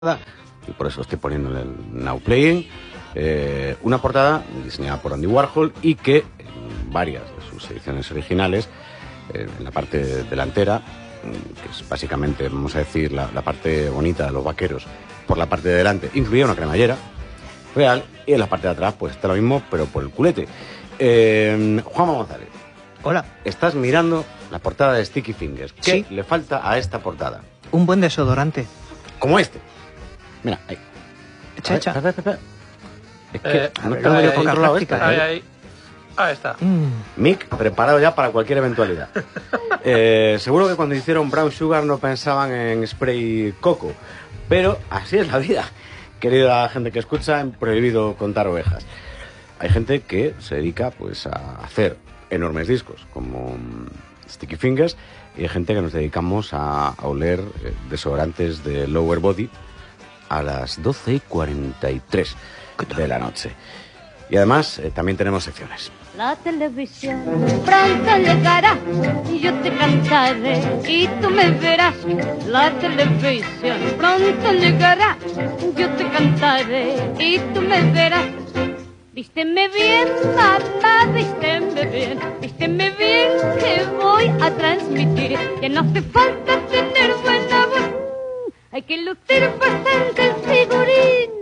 y por eso estoy poniéndole el Now Playing, una portada diseñada por Andy Warhol y que en varias de sus ediciones originales, en la parte delantera, que es básicamente, vamos a decir, la parte bonita de los vaqueros, por la parte de delante incluía una cremallera real y en la parte de atrás pues está lo mismo pero por el culete. Juanma González. Hola. Estás mirando la portada de Sticky Fingers. ¿Qué Sí. le falta a esta portada? Un buen desodorante. Como este. Mira, ahí. Echa, echa. Espera. Es que no ver, tengo ahí, yo ahí, controlado práctica, esta. Ahí está. Mick, preparado ya para cualquier eventualidad. Seguro que cuando hicieron Brown Sugar no pensaban en spray coco, pero así es la vida. Querida gente que escucha, en Prohibido Contar Ovejas. Hay gente que se dedica pues a hacer enormes discos como Sticky Fingers y hay gente que nos dedicamos a oler desodorantes de Lower Body a las 12:43 de la noche. Y además también tenemos secciones. La televisión pronto llegará y yo te cantaré y tú me verás. La televisión pronto llegará, yo te cantaré y tú me verás. Vísteme bien, mamá, vísteme bien que voy a transmitir que no hace falta tener buena voz, hay que lucir bastante el figurín.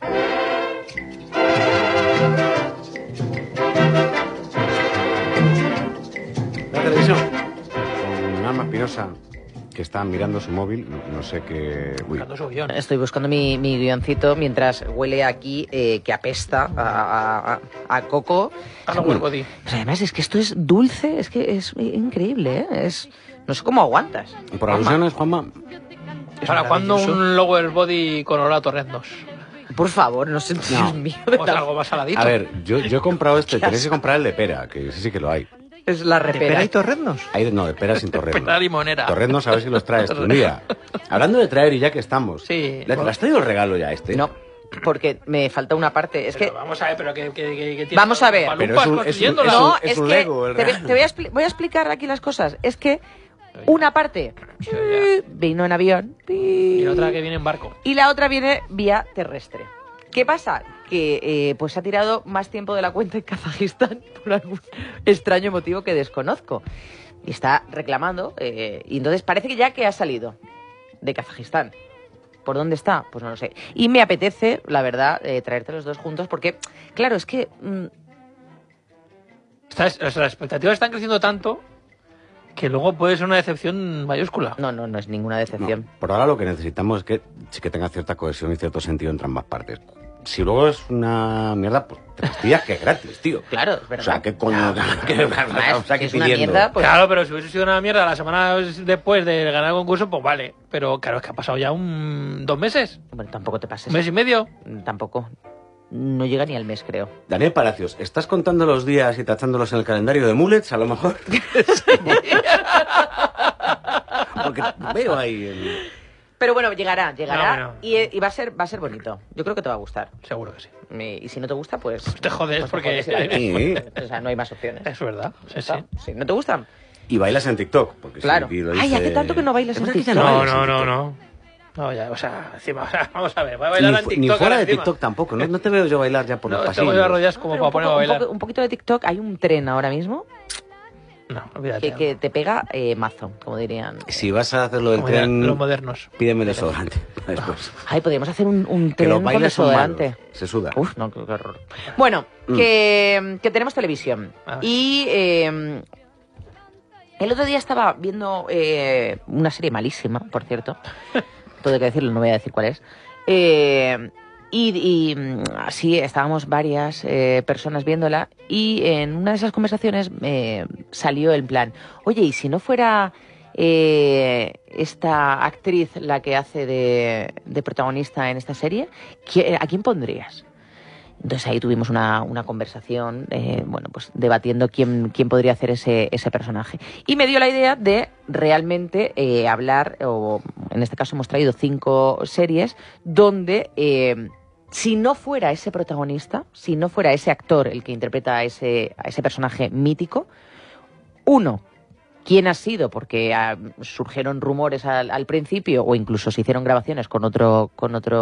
La televisión con Alma Espinosa, que está mirando su móvil, no sé qué... Uy. Buscando su guión. Estoy buscando mi guioncito mientras huele aquí que apesta a coco. A Lower Body. Pero además es que esto es dulce, es que es increíble, ¿eh? No sé cómo aguantas. Por alusiones, Juanma, ¿Para cuándo un Lower Body con olor a torrendos? Por favor, no sé, Dios mío. de O la- algo más saladito. a ver, yo he comprado este, Qué tenéis que asco. comprar el de pera, que sí que lo hay. Es la ¿De repera. pera y torrendos? Hay no, de pera sin torreznos. Pera limonera. Torreznos, a ver si los traes tú un día. Hablando de traer, y ya que estamos, Sí. ¿le has traído el regalo ya este? No, porque me falta una parte. Es Pero que... vamos a ver, pero que tiene Vamos a ver. Pero palumpas es un- construyéndola. es un- No, es es un que Lego, el te regalo. voy a explicar aquí las cosas. Es que una parte vino en avión Y la otra que viene en barco. y la otra viene vía terrestre. ¿Qué pasa? Que pues ha tirado más tiempo de la cuenta en Kazajistán por algún extraño motivo que desconozco. Y está reclamando, y entonces parece que ya que ha salido de Kazajistán. ¿Por dónde está? Pues no lo sé. Y me apetece, la verdad, traerte los dos juntos porque, claro, es que... Las expectativas están creciendo tanto que luego puede ser una decepción mayúscula. no es ninguna No, decepción. por ahora lo que necesitamos es que sí que tenga cierta cohesión y cierto sentido entre ambas partes. Si luego es una mierda, pues te pastillas que es gratis, tío. Claro, es verdad. O sea, ¿qué coño? Además, ¿Qué que es una pidiendo? mierda, pues... Claro, pero si hubiese sido una mierda la semana después de ganar el concurso, pues vale. Pero claro, es que ha pasado ya 2 meses, Hombre, tampoco te pases. 1 mes y medio. Tampoco. No llega ni al mes, creo. Daniel Palacios, ¿estás contando los días y tachándolos en el calendario de Mullets, a lo mejor? Porque veo ahí... Pero bueno, llegará No, bueno. y va a ser bonito. Yo creo que te va a gustar. Seguro que sí. Y si no te gusta, pues... Te jodes pues porque... jodes, claro. Sí. O sea, no hay más opciones. Es verdad. Sí, sí. Está. Sí, ¿no te gustan? Y bailas en TikTok. Porque Claro. si lo Ay, dice- hace tanto que no bailas en ¿Es verdad que ya TikTok? No, bailas en no, no, TikTok? no. No, ya, o sea, encima, o sea, vamos a ver, voy a bailar en TikTok. Ni fuera ahora de encima. TikTok tampoco. No te veo yo bailar ya por No, los tengo pasillos. yo las rodillas como Pero para ponerme a bailar. un poquito de TikTok. Hay un tren ahora mismo No, olvídate. que te pega mazo, como dirían. Si vas a hacer lo del Como dirán tren, los modernos. pídeme desodorante. Después. Ay, podríamos hacer un Que tren los con bailes son desodorante. malos. Se suda. Uf, no, qué horror. Bueno, que tenemos televisión. A ver. Y el otro día estaba viendo una serie malísima, por cierto. Todo hay que decirlo, no voy a decir cuál es. Así estábamos varias personas viéndola y en una de esas conversaciones salió el plan, oye, ¿y si no fuera esta actriz la que hace de protagonista en esta serie, ¿a quién pondrías? Entonces ahí tuvimos una conversación, bueno, pues debatiendo quién podría hacer ese personaje. Y me dio la idea de realmente hablar, o en este caso hemos traído 5 series, donde si no fuera ese protagonista, si no fuera ese actor el que interpreta a ese personaje mítico, uno, quién ha sido, porque surgieron rumores al principio o incluso se hicieron grabaciones con otro